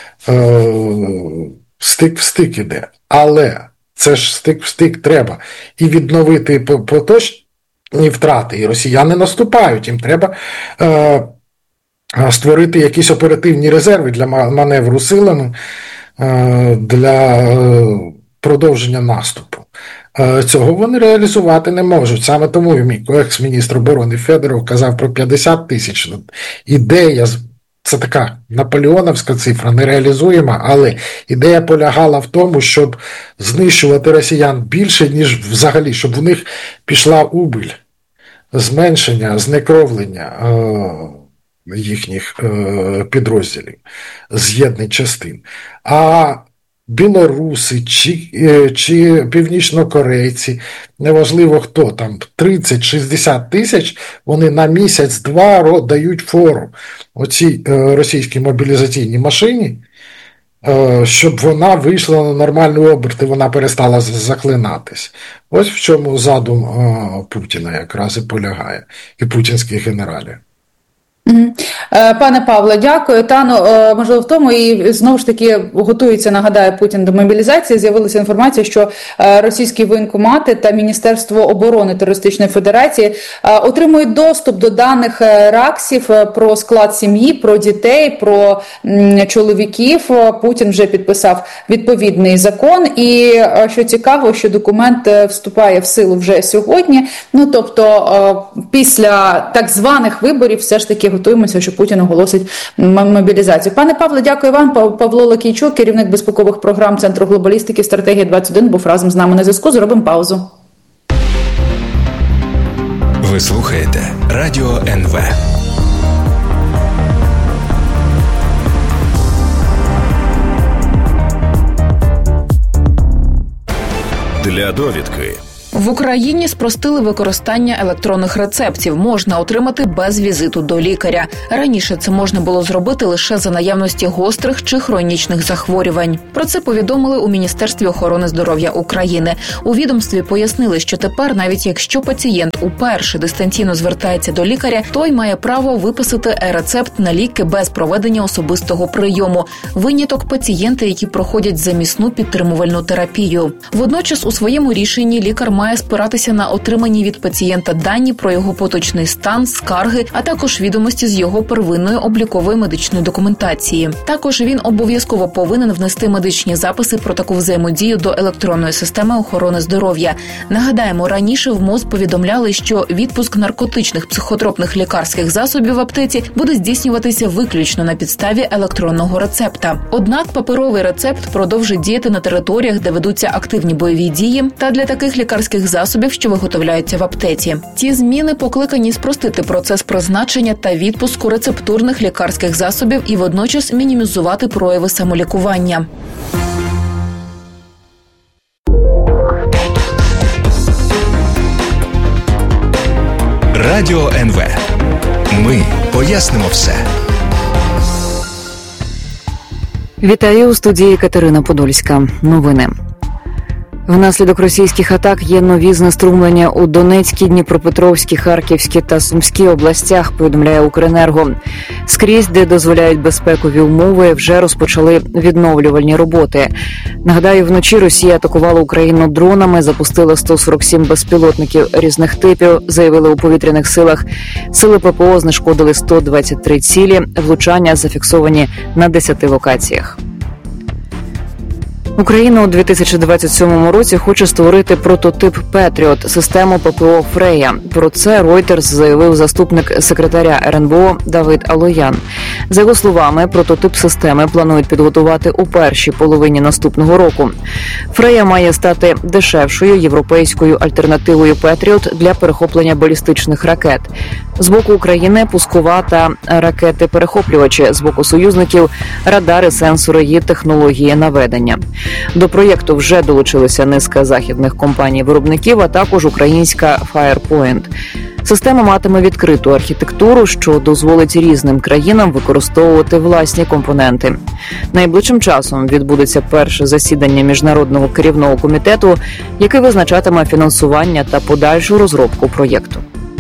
Стик в стик іде. Але це ж стик в стик треба і відновити поточні втрати. І росіяни наступають, їм треба створити якісь оперативні резерви для маневру силами, для продовження наступу. Цього вони реалізувати не можуть. Саме тому мій екс-міністр оборони Федоров казав про 50 тисяч. Ідея це така наполеоновська цифра, нереалізуєма, але ідея полягала в тому, щоб знищувати росіян більше, ніж взагалі, щоб в них пішла убиль, зменшення, знекровлення їхніх підрозділів, з'єднань частин. А білоруси чи північнокорейці, неважливо хто, там 30-60 тисяч, вони на місяць-два дають фору оцій російській мобілізаційній машині, щоб вона вийшла на нормальний оберт і вона перестала заклинатись. Ось в чому задум Путіна якраз і полягає, і путінських генералів. Пане Павле, дякую. Можливо, в тому і знову ж таки готується, нагадаю, Путін до мобілізації. З'явилася інформація, що російські воєнкомати та Міністерство оборони Терористичної Федерації отримують доступ до даних РАКСів про склад сім'ї, про дітей, про чоловіків. Путін вже підписав відповідний закон. І що цікаво, що документ вступає в силу вже сьогодні. Тобто після так званих виборів все ж таки готуємося, що Путін оголосить мобілізацію. Пане Павле, дякую вам. Павло Лакійчук, керівник безпекових програм Центру глобалістики «Стратегія 21», був разом з нами на зв'язку. Зробимо паузу. Ви слухаєте Радіо НВ. Для довідки. В Україні спростили використання електронних рецептів. Можна отримати без візиту до лікаря. Раніше це можна було зробити лише за наявності гострих чи хронічних захворювань. Про це повідомили у Міністерстві охорони здоров'я України. У відомстві пояснили, що тепер, навіть якщо пацієнт уперше дистанційно звертається до лікаря, той має право виписати рецепт на ліки без проведення особистого прийому. Виняток – пацієнти, які проходять замісну підтримувальну терапію. Водночас у своєму рішенні лікар має спиратися на отримані від пацієнта дані про його поточний стан, скарги, а також відомості з його первинної облікової медичної документації. Також він обов'язково повинен внести медичні записи про таку взаємодію до електронної системи охорони здоров'я. Нагадаємо, раніше в МОЗ повідомляли, що відпуск наркотичних психотропних лікарських засобів в аптеці буде здійснюватися виключно на підставі електронного рецепта. Однак паперовий рецепт продовжить діяти на територіях, де ведуться активні бойові дії, та для таких лікарських засобів, що виготовляються в аптеці. Ці зміни покликані спростити процес призначення та відпуску рецептурних лікарських засобів і водночас мінімізувати прояви самолікування. Радіо НВ. Ми пояснимо все. Вітаю, у студії Катерина Подольська. Новини. Внаслідок російських атак є нові знеструмлення у Донецькій, Дніпропетровській, Харківській та Сумській областях, повідомляє Укренерго. Скрізь, де дозволяють безпекові умови, вже розпочали відновлювальні роботи. Нагадаю, вночі Росія атакувала Україну дронами, запустила 147 безпілотників різних типів, заявили у повітряних силах. Сили ППО знешкодили 123 цілі, влучання зафіксовані на 10 локаціях. Україна у 2027 році хоче створити прототип «Петріот» – систему ППО «Фрея». Про це Reuters заявив заступник секретаря РНБО Давид Алоян. За його словами, прототип системи планують підготувати у першій половині наступного року. «Фрея» має стати дешевшою європейською альтернативою «Петріот» для перехоплення балістичних ракет. З боку України – пускова та ракети-перехоплювачі, з боку союзників – радари, сенсори і технології наведення. До проєкту вже долучилися низка західних компаній-виробників, а також українська Firepoint. Система матиме відкриту архітектуру, що дозволить різним країнам використовувати власні компоненти. Найближчим часом відбудеться перше засідання Міжнародного керівного комітету, який визначатиме фінансування та подальшу розробку проєкту.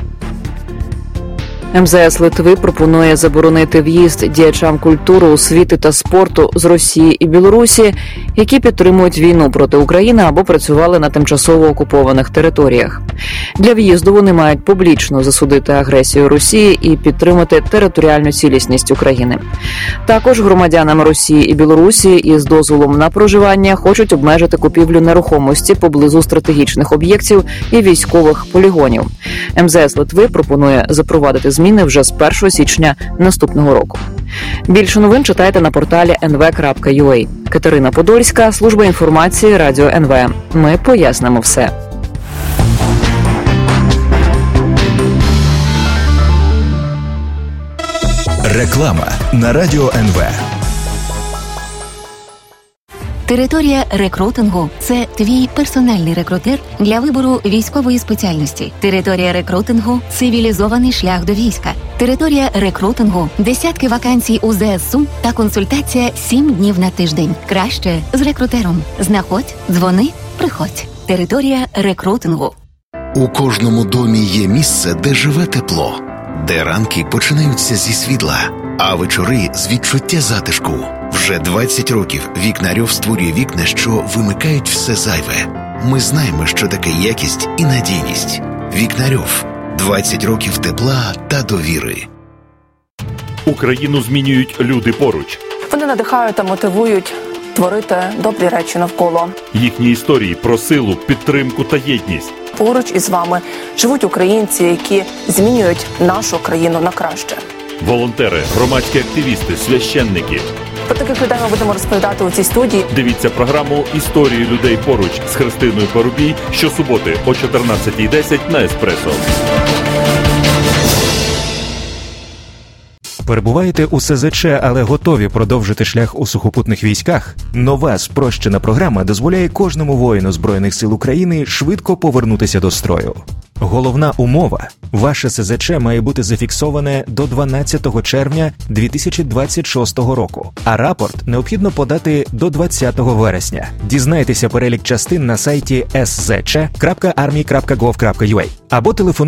МЗС Литви пропонує заборонити в'їзд діячам культури, освіти та спорту з Росії і Білорусі, які підтримують війну проти України або працювали на тимчасово окупованих територіях. Для в'їзду вони мають публічно засудити агресію Росії і підтримати територіальну цілісність України. Також громадянам Росії і Білорусі із дозволом на проживання хочуть обмежити купівлю нерухомості поблизу стратегічних об'єктів і військових полігонів. МЗС Литви пропонує запровадити зміни вже з 1 січня наступного року. Більше новин читайте на порталі nv.ua. Катерина Подольська, служба інформації Радіо НВ. Ми пояснимо все. Реклама на Радіо НВ. Територія рекрутингу – це твій персональний рекрутер для вибору військової спеціальності. Територія рекрутингу – цивілізований шлях до війська. Територія рекрутингу – десятки вакансій у ЗСУ та консультація 7 днів на тиждень. Краще з рекрутером. Знаходь, дзвони, приходь. Територія рекрутингу. У кожному домі є місце, де живе тепло, де ранки починаються зі світла, а вечори з відчуття затишку. Вже 20 років Вікнарьов створює вікна, що вимикають все зайве. Ми знаємо, що таке якість і надійність. Вікнарьов. 20 років тепла та довіри. Україну змінюють люди поруч. Вони надихають та мотивують творити добрі речі навколо. Їхні історії про силу, підтримку та єдність. Поруч із вами живуть українці, які змінюють нашу країну на краще. Волонтери, громадські активісти, священники. Про таких людей ми будемо розповідати у цій студії. Дивіться програму «Історії людей поруч» з Христиною Парубій щосуботи о 14:10 на Еспресо. Перебуваєте у СЗЧ, але готові продовжити шлях у сухопутних військах? Нова спрощена програма дозволяє кожному воїну Збройних сил України швидко повернутися до строю. Головна умова – ваше СЗЧ має бути зафіксоване до 12 червня 2026 року, а рапорт необхідно подати до 20 вересня. Дізнайтеся перелік частин на сайті szc.army.gov.ua або телефонуйте